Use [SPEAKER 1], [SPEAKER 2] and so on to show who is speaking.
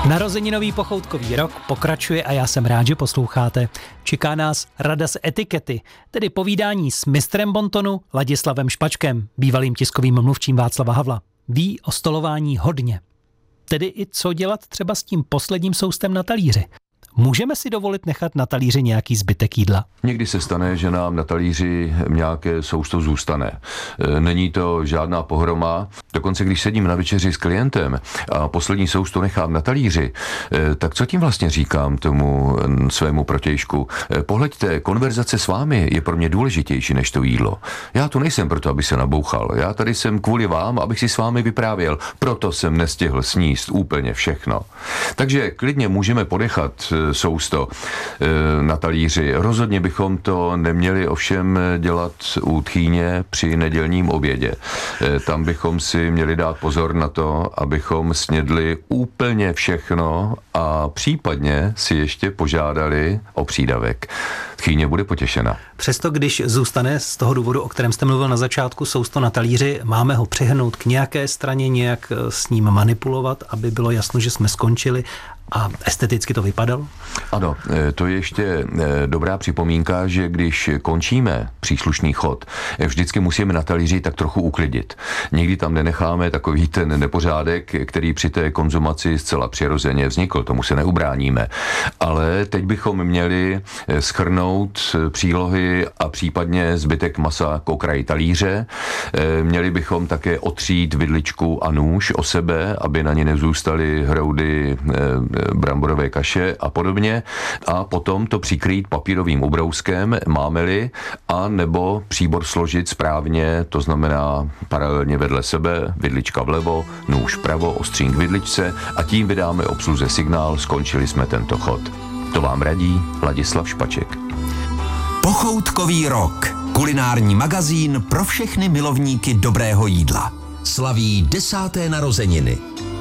[SPEAKER 1] Narozeninový pochoutkový rok pokračuje a já jsem rád, že posloucháte. Čeká nás rada z etikety, tedy povídání s mistrem bontonu Ladislavem Špačkem, bývalým tiskovým mluvčím Václava Havla. Ví o stolování hodně. Tedy i co dělat třeba s tím posledním soustem na talíři. Můžeme si dovolit nechat na talíři nějaký zbytek jídla?
[SPEAKER 2] Někdy se stane, že nám na talíři nějaké sousto zůstane. Není to žádná pohroma. Dokonce, když sedím na večeři s klientem a poslední sousto nechám na talíři, tak co tím vlastně říkám tomu svému protějšku? Pohleďte, konverzace s vámi je pro mě důležitější než to jídlo. Já tu nejsem proto, aby se nabouchal. Já tady jsem kvůli vám, abych si s vámi vyprávěl. Proto jsem nestihl sníst úplně všechno. Takže klidně můžeme ponechat sousto na talíři. Rozhodně bychom to neměli ovšem dělat u tchýně při nedělním obědě. Tam bychom si měli dát pozor na to, abychom snědli úplně všechno a případně si ještě požádali o přídavek. Tchýně bude potěšena.
[SPEAKER 1] Přesto, když zůstane z toho důvodu, o kterém jste mluvil na začátku, sousto na talíři, máme ho přehrnout k nějaké straně, nějak s ním manipulovat, aby bylo jasno, že jsme skončili a esteticky to vypadalo?
[SPEAKER 2] Ano, to je ještě dobrá připomínka, že když končíme příslušný chod, vždycky musíme na talíři tak trochu uklidit. Nikdy tam nenecháme takový ten nepořádek, který při té konzumaci zcela přirozeně vznikl, tomu se neubráníme. Ale teď bychom měli shrnout přílohy a případně zbytek masa k okraji talíře. Měli bychom také otřít vidličku a nůž o sebe, aby na ně nezůstaly hroudy bramborové kaše a podobně, a potom to přikrýt papírovým ubrouskem, máme-li, a nebo příbor složit správně, to znamená paralelně vedle sebe, vidlička vlevo, nůž vpravo, ostřín k vidličce, a tím vydáme obsluze signál, skončili jsme tento chod. To vám radí Ladislav Špaček.
[SPEAKER 3] Pochoutkový rok. Kulinární magazín pro všechny milovníky dobrého jídla. Slaví 10. narozeniny.